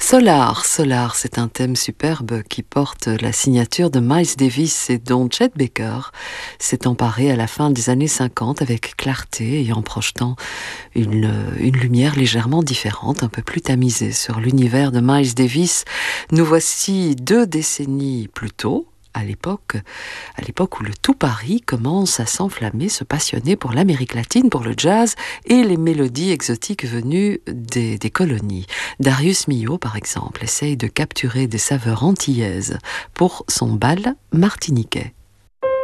Solar, Solar, c'est un thème superbe qui porte la signature de Miles Davis et dont Chet Baker s'est emparé à la fin des années 50 avec clarté et en projetant une lumière légèrement différente, un peu plus tamisée sur l'univers de Miles Davis. Nous voici 2 décennies plus tôt, à l'époque où le tout Paris commence à s'enflammer, se passionner pour l'Amérique latine, pour le jazz et les mélodies exotiques venues des colonies. Darius Milhaud, par exemple, essaye de capturer des saveurs antillaises pour son bal martiniquais.